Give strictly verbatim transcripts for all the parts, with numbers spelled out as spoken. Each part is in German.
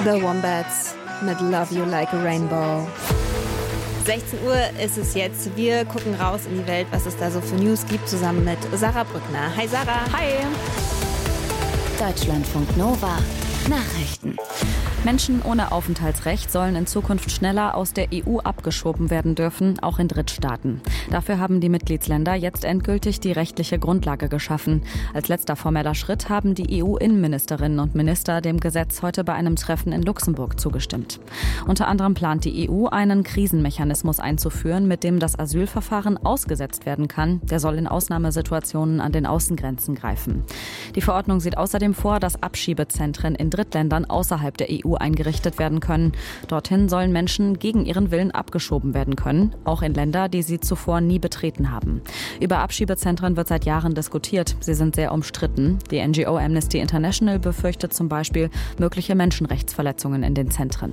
The Wombats mit Love You Like a Rainbow. sechzehn Uhr ist es jetzt. Wir gucken raus in die Welt, was es da so für News gibt, zusammen mit Sarah Brückner. Hi Sarah. Hi. Deutschlandfunk Nova. Nachrichten. Menschen ohne Aufenthaltsrecht sollen in Zukunft schneller aus der E U abgeschoben werden dürfen, auch in Drittstaaten. Dafür haben die Mitgliedsländer jetzt endgültig die rechtliche Grundlage geschaffen. Als letzter formeller Schritt haben die E U-Innenministerinnen und Minister dem Gesetz heute bei einem Treffen in Luxemburg zugestimmt. Unter anderem plant die E U, einen Krisenmechanismus einzuführen, mit dem das Asylverfahren ausgesetzt werden kann. Der soll in Ausnahmesituationen an den Außengrenzen greifen. Die Verordnung sieht außerdem vor, dass Abschiebezentren in Drittländern außerhalb der E U eingerichtet werden können. Dorthin sollen Menschen gegen ihren Willen abgeschoben werden können, auch in Länder, die sie zuvor nie betreten haben. Über Abschiebezentren wird seit Jahren diskutiert. Sie sind sehr umstritten. Die N G O Amnesty International befürchtet zum Beispiel mögliche Menschenrechtsverletzungen in den Zentren.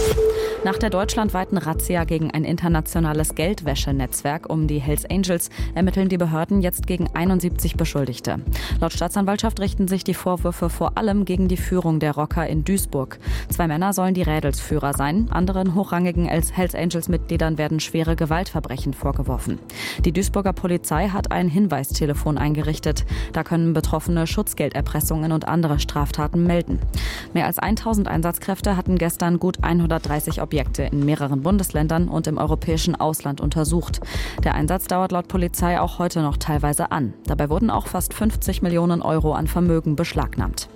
Nach der deutschlandweiten Razzia gegen ein internationales Geldwäschenetzwerk um die Hells Angels ermitteln die Behörden jetzt gegen einundsiebzig Beschuldigte. Laut Staatsanwaltschaft richten sich die Vorwürfe vor allem gegen die Führung der Rocker in Duisburg. Zwei Männer sollen die Rädelsführer sein. Anderen hochrangigen Hells Angels-Mitgliedern werden schwere Gewaltverbrechen vorgeworfen. Die Duisburger Polizei hat ein Hinweistelefon eingerichtet. Da können Betroffene Schutzgelderpressungen und andere Straftaten melden. Mehr als tausend Einsatzkräfte hatten gestern gut hundertdreißig Objekte in mehreren Bundesländern und im europäischen Ausland untersucht. Der Einsatz dauert laut Polizei auch heute noch teilweise an. Dabei wurden auch fast fünfzig Millionen Euro an Vermögen beschlagnahmt.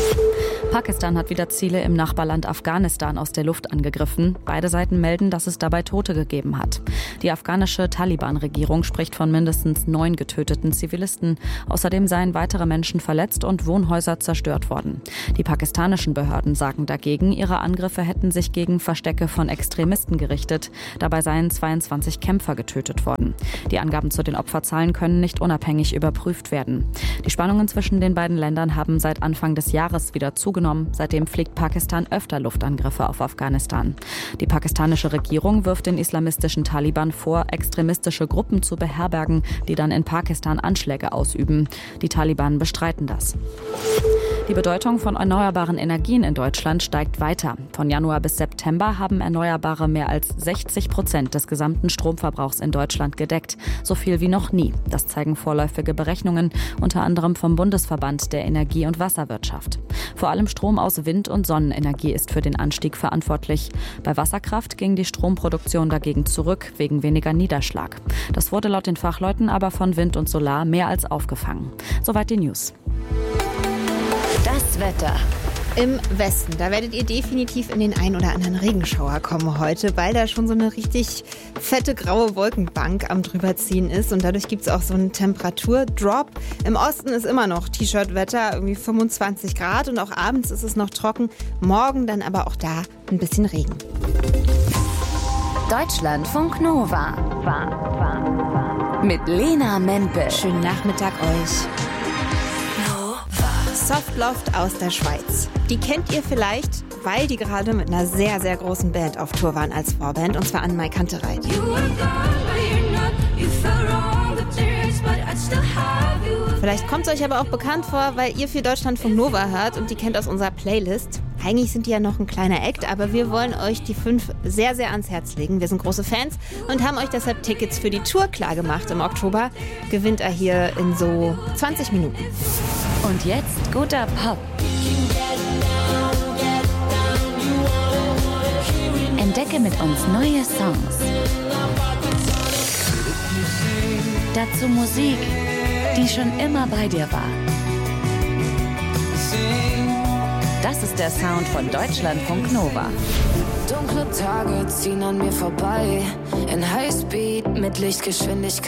Pakistan hat wieder Ziele im Nachbarland Afghanistan aus der Luft angegriffen. Beide Seiten melden, dass es dabei Tote gegeben hat. Die afghanische Taliban-Regierung spricht von mindestens neun getöteten Zivilisten. Außerdem seien weitere Menschen verletzt und Wohnhäuser zerstört worden. Die pakistanischen Behörden sagen dagegen, ihre Angriffe hätten sich gegen Verstecke von Extremisten gerichtet. Dabei seien zweiundzwanzig Kämpfer getötet worden. Die Angaben zu den Opferzahlen können nicht unabhängig überprüft werden. Die Spannungen zwischen den beiden Ländern haben seit Anfang des Jahres wieder zugenommen. Seitdem fliegt Pakistan öfter Luftangriffe auf Afghanistan. Die pakistanische Regierung wirft den islamistischen Taliban vor, extremistische Gruppen zu beherbergen, die dann in Pakistan Anschläge ausüben. Die Taliban bestreiten das. Die Bedeutung von erneuerbaren Energien in Deutschland steigt weiter. Von Januar bis September haben Erneuerbare mehr als sechzig Prozent des gesamten Stromverbrauchs in Deutschland gedeckt. So viel wie noch nie. Das zeigen vorläufige Berechnungen, unter anderem vom Bundesverband der Energie- und Wasserwirtschaft. Vor allem Strom aus Wind- und Sonnenenergie ist für den Anstieg verantwortlich. Bei Wasserkraft ging die Stromproduktion dagegen zurück, wegen weniger Niederschlag. Das wurde laut den Fachleuten aber von Wind und Solar mehr als aufgefangen. Soweit die News. Das Wetter. Im Westen, da werdet ihr definitiv in den ein oder anderen Regenschauer kommen heute, weil da schon so eine richtig fette graue Wolkenbank am drüberziehen ist und dadurch gibt es auch so einen Temperaturdrop. Im Osten ist immer noch T-Shirt-Wetter, irgendwie fünfundzwanzig Grad und auch abends ist es noch trocken. Morgen dann aber auch da ein bisschen Regen. Deutschlandfunk Nova. Mit Lena Mempel. Schönen Nachmittag euch. Softloft aus der Schweiz. Die kennt ihr vielleicht, weil die gerade mit einer sehr, sehr großen Band auf Tour waren als Vorband, und zwar an Mai Kantereit. Vielleicht kommt es euch aber auch bekannt vor, weil ihr für Deutschlandfunk Nova hört und die kennt aus unserer Playlist. Eigentlich sind die ja noch ein kleiner Act, aber wir wollen euch die fünf sehr, sehr ans Herz legen. Wir sind große Fans und haben euch deshalb Tickets für die Tour klargemacht im Oktober. Gewinnt er hier in so zwanzig Minuten. Und jetzt guter Pop. Entdecke mit uns neue Songs. Dazu Musik, die schon immer bei dir war. Das ist der Sound von Deutschlandfunk Nova. Dunkle Tage ziehen an mir vorbei. In Highspeed mit Lichtgeschwindigkeit.